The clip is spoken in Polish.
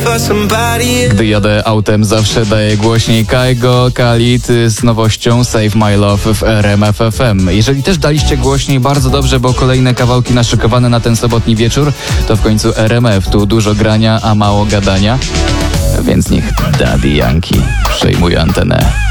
Gdy jadę autem, zawsze daję głośniej Kaigo, Khalid z nowością Save My Love w RMF FM. Jeżeli też daliście głośniej, bardzo dobrze, bo kolejne kawałki naszykowane na ten sobotni wieczór to w końcu RMF. Tu dużo grania, a mało gadania. Więc niech Daddy Yankee przejmuje antenę.